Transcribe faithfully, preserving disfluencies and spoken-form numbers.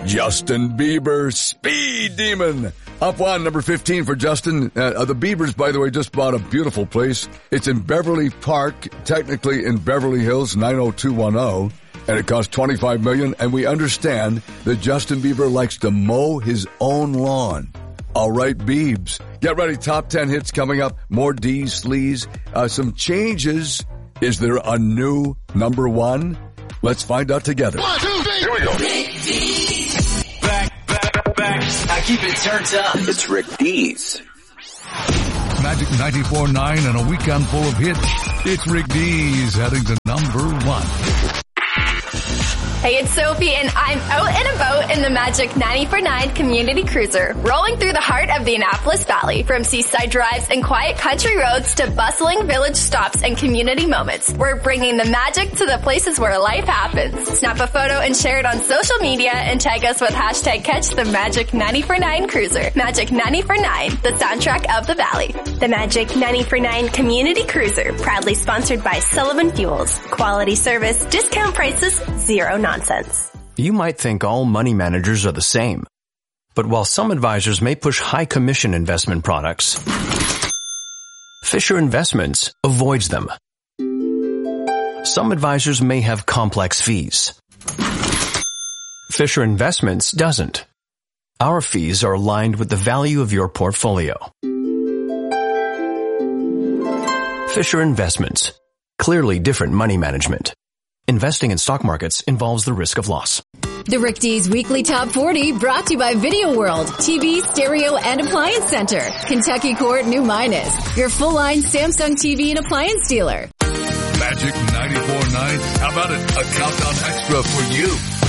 Justin Bieber, Speed Demon. Up one, number fifteen for Justin. Uh, the Biebers, by the way, just bought a beautiful place. It's in Beverly Park, technically in Beverly Hills, nine oh two one oh. And it costs twenty-five million dollars. And we understand that Justin Bieber likes to mow his own lawn. All right, Biebs. Get ready. Top ten hits coming up. More D's, sleaze. Uh, some changes. Is there a new number one? Let's find out together. One, two, three. Here we go. Rick D's. Back, back, back. I keep it turned up. It's Rick D's. Magic ninety-four point nine and a weekend full of hits. It's Rick D's heading to number one. Hey, it's Sophie, and I'm out and about in the Magic ninety-four point nine Community Cruiser, rolling through the heart of the Annapolis Valley. From seaside drives and quiet country roads to bustling village stops and community moments, we're bringing the magic to the places where life happens. Snap a photo and share it on social media and tag us with hashtag Catch the Magic ninety-four point nine Cruiser. Magic ninety-four point nine, the soundtrack of the Valley. The Magic ninety-four point nine Community Cruiser, proudly sponsored by Sullivan Fuels. Quality service, discount prices, zero nonsense. Nonsense. You might think all money managers are the same. But while some advisors may push high commission investment products, Fisher Investments avoids them. Some advisors may have complex fees. Fisher Investments doesn't. Our fees are aligned with the value of your portfolio. Fisher Investments. Clearly different money management. Investing in stock markets involves the risk of loss. The Rick D's Weekly Top forty brought to you by Video World, T V, stereo, and appliance center. Kentucky Court, New Minas, your full-line Samsung T V and appliance dealer. Magic ninety-four point nine. How about it? A countdown extra for you.